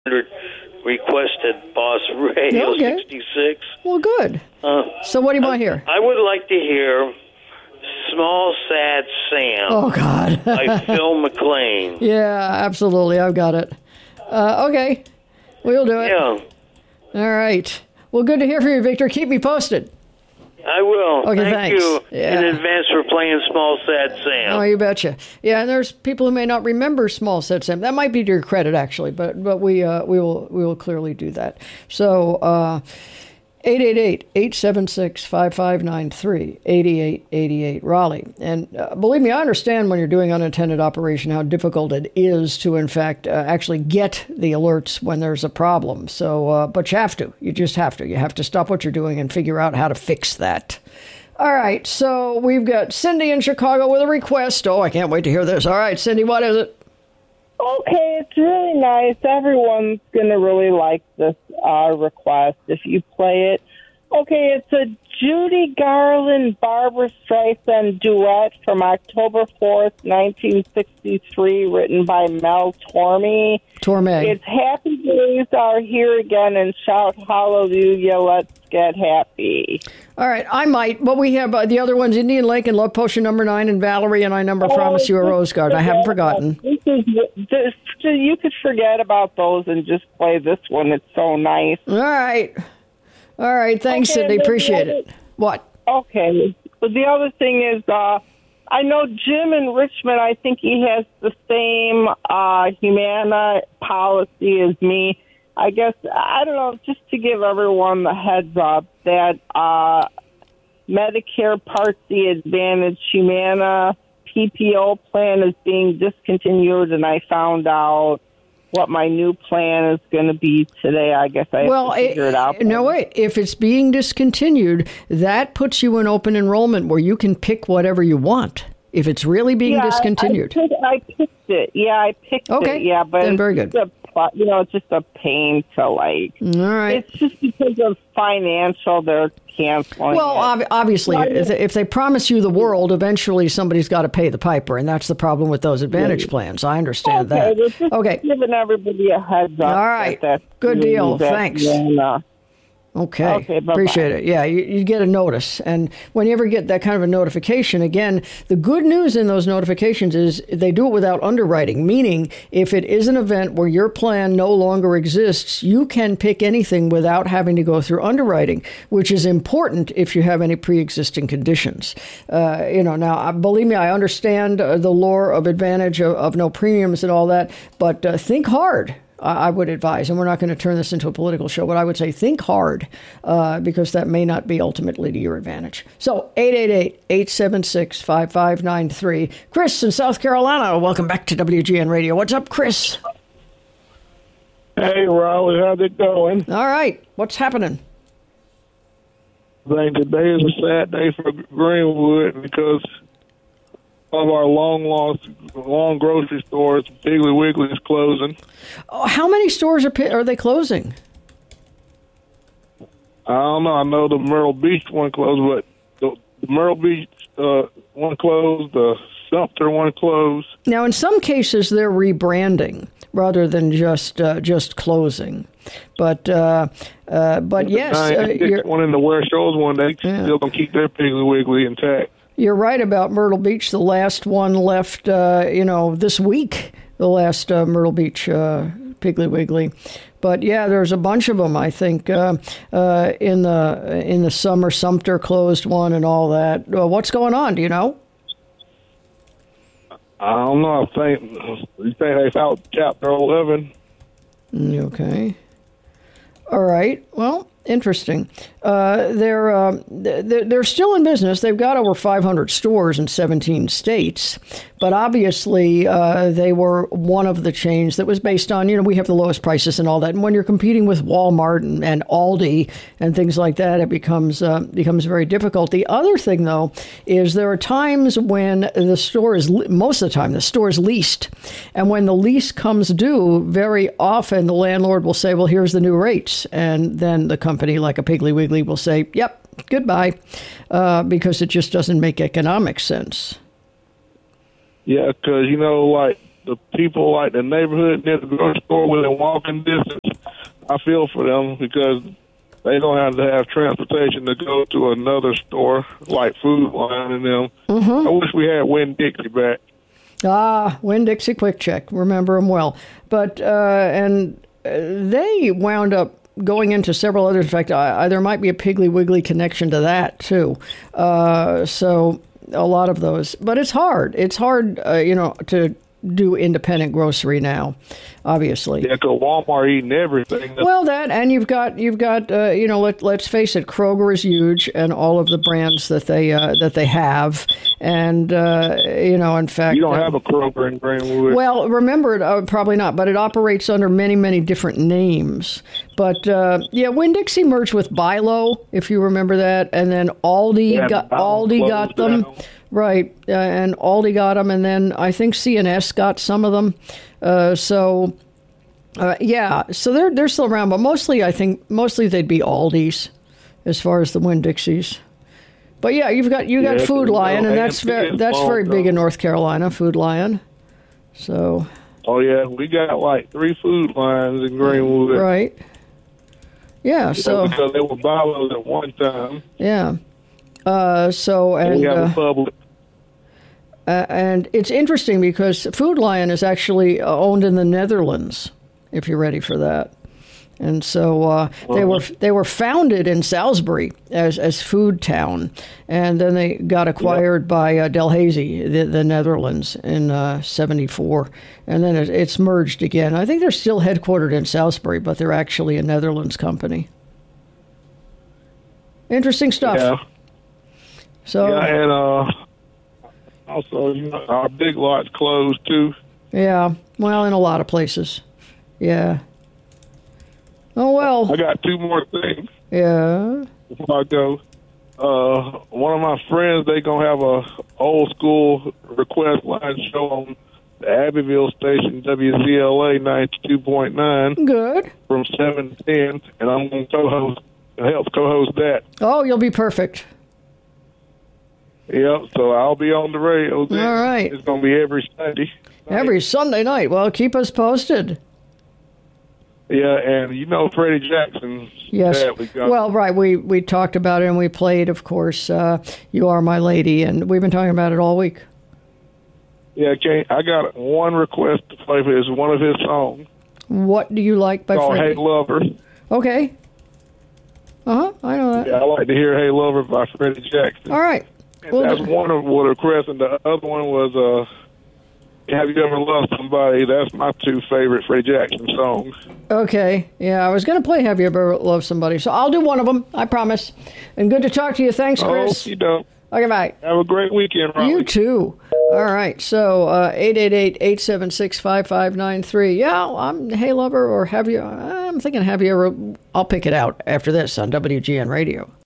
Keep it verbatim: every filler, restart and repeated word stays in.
requested Boss Radio okay. sixty-six. Well, good. Uh, so what do you want to hear? I would like to hear Small Sad Sam Oh, God. by Phil McLean. Yeah, absolutely. I've got it. Uh, okay. We'll do it. Yeah. All right. Well, good to hear from you, Victor. Keep me posted. I will. Okay, Thank thanks. you Yeah. in advance for playing Small Sad Sam. Oh, you betcha. Yeah, and there's people who may not remember Small Sad Sam. That might be to your credit, actually, but but we uh, we will we will clearly do that. So, uh, eight eight eight, eight seven six, five five nine three, eight eight eight eight, Raleigh. And uh, believe me, I understand when you're doing unintended operation how difficult it is to, in fact, uh, actually get the alerts when there's a problem. So, uh, but you have to. You just have to. You have to stop what you're doing and figure out how to fix that. All right, so we've got Cindy in Chicago with a request. Oh, I can't wait to hear this. All right, Cindy, what is it? Okay, it's really nice. Everyone's going to really like this uh, request if you play it. Okay, it's a Judy Garland, Barbara Streisand duet from October fourth, nineteen sixty-three, written by Mel Torme. Torme. It's Happy Days Are Here Again and Shout Hallelujah, Let's Get Happy. All right, I might. But we have uh, the other ones, Indian Lake and Love Potion number nine, and Valerie and I number Oh, Promise You a Rose Garden. I haven't forgotten. This is, this, you could forget about those and just play this one. It's so nice. All right. All right, thanks, Okay, Cindy. then Appreciate the other- it. What? Okay. But the other thing is, uh, I know Jim in Richmond, I think he has the same uh, Humana policy as me. I guess, I don't know, just to give everyone the heads up that uh, Medicare Part C Advantage Humana P P O plan is being discontinued, and I found out what my new plan is going to be today. I guess I have Well, to figure it, it out. No, wait. If it's being discontinued, that puts you in open enrollment where you can pick whatever you want. If it's really being yeah, discontinued. I, I, picked, I picked it. Yeah, I picked okay. it. Yeah, but then very good. It's a, you know, it's just a pain to like. All right. It's just because of financial, they're canceling. Well, ob- obviously, well, if, they, if they promise you the world, eventually somebody's got to pay the piper, and that's the problem with those Advantage plans. I understand okay, that. Just okay. Giving everybody a heads up. All right. That that's good deal. Thanks. And, uh, Okay. Okay, bye-bye. Appreciate it. Yeah, you, you get a notice. And when you ever get that kind of a notification, again, the good news in those notifications is they do it without underwriting, meaning if it is an event where your plan no longer exists, you can pick anything without having to go through underwriting, which is important if you have any pre-existing conditions. Uh, you know, now, believe me, I understand uh, the lore of Advantage of, of no premiums and all that, but uh, think hard. I would advise, and we're not going to turn this into a political show, but I would say think hard uh, because that may not be ultimately to your advantage. So eight eight eight, eight seven six, five five nine three. Chris in South Carolina, welcome back to W G N Radio. What's up, Chris? Hey, Raleigh, how's it going? All right. What's happening? I think today is a sad day for Greenwood because of our long lost, long grocery stores. Piggly Wiggly is closing. Oh, how many stores are are they closing? I don't know. I know the Myrtle Beach one closed, but the, the Myrtle Beach uh, one closed, the Sumter one closed. Now, in some cases, they're rebranding rather than just uh, just closing. But uh, uh, but yes, uh, you're, one in the Ware Shoals one, they yeah. still gonna keep their Piggly Wiggly intact. You're right about Myrtle Beach. The last one left, uh, you know, this week, the last uh, Myrtle Beach uh, Piggly Wiggly. But, yeah, there's a bunch of them, I think, uh, uh, in the in the summer. Sumter closed one and all that. Uh, what's going on? Do you know? I don't know. I think, you think they found Chapter eleven. Okay. All right. Well, interesting. Uh, they're, uh, they're they're still in business. They've got over five hundred stores in seventeen states. But obviously, uh, they were one of the chains that was based on, you know, we have the lowest prices and all that. And when you're competing with Walmart and, and Aldi and things like that, it becomes uh, becomes very difficult. The other thing, though, is there are times when the store is, most of the time, the store is leased. And when the lease comes due, very often the landlord will say, well, here's the new rates. And then the company, like a Piggly Wiggly, will say, yep, goodbye, uh, because it just doesn't make economic sense. Yeah, because, you know, like, the people like the neighborhood near the grocery store within walking distance, I feel for them because they don't have to have transportation to go to another store like Food Line and them. Mm-hmm. I wish we had Winn-Dixie back. Ah, Winn-Dixie Quick Check. Remember them well. But, uh, and uh, they wound up going into several others. In fact, I, I, there might be a Piggly Wiggly connection to that, too. Uh, so a lot of those. But it's hard. It's hard, uh, you know, to do independent grocery now, obviously. Yeah, because Walmart eating everything. Well, that, and you've got, you've got, uh, you know, let, let's face it, Kroger is huge, and all of the brands that they uh, that they have, and uh, you know, in fact, you don't uh, have a Kroger in Greenwood. Well, remember, it, uh, probably not, but it operates under many, many different names. But uh, yeah, Winn-Dixie merged with Bi-Lo, if you remember that, and then Aldi yeah, got Aldi got them. Down. Right, uh, and Aldi got them, and then I think C and S got some of them. Uh, so, uh, yeah, so they're they're still around, but mostly I think mostly they'd be Aldi's as far as the Winn-Dixies. But yeah, you've got you got yeah, Food Lion, no, and that's very that's very big in North Carolina. Food Lion, so. Oh yeah, we got like three Food Lines in Greenwood. Right. Yeah. Yeah, so because they were Bi-Lo's at one time. Yeah. Uh, so and. We have uh, a Publix. Uh, and it's interesting because Food Lion is actually owned in the Netherlands, if you're ready for that. And so uh, they were they were founded in Salisbury as as Food Town, and then they got acquired yep. by uh, Delhaize, the, the Netherlands, in uh, seventy-four, and then it, it's merged again. I think they're still headquartered in Salisbury, but they're actually a Netherlands company. Interesting stuff. Yeah. So yeah, and uh, also you know, our Big Lot's closed too. Yeah, well, in a lot of places. Yeah. Oh, well. I got two more things. Yeah. Before I go, uh, one of my friends, they going to have a old school request line show on the Abbeville station, W Z L A ninety-two point nine. Good. From seven to ten, and I'm going to co-host, help co-host that. Oh, you'll be perfect. Yep, so I'll be on the radio then. All right. It's going to be every Sunday. Every Sunday night. Well, keep us posted. Yeah, and you know Freddie Jackson. Yes. We got, well, right. We we talked about it, and we played, of course, uh, You Are My Lady, and we've been talking about it all week. Yeah, okay. I got one request to play for his one of his songs. What do you like by called Freddie? Hey Lover. Okay. Uh-huh, I know that. Yeah, I like to hear Hey Lover by Freddie Jackson. All right. And Well, that's one of what request, and the other one was uh, Have You Ever Loved Somebody? That's my two favorite Freddie Jackson songs. Okay. Yeah, I was going to play Have You Ever Loved Somebody, so I'll do one of them, I promise. And good to talk to you. Thanks, Chris. Oh, you don't. Okay, bye. Have a great weekend, Riley. You too. All right. So uh, eight eight eight, eight seven six, five five nine three. Yeah, I'm Hey Lover, or have you, I'm thinking have you ever, I'll pick it out after this on W G N Radio.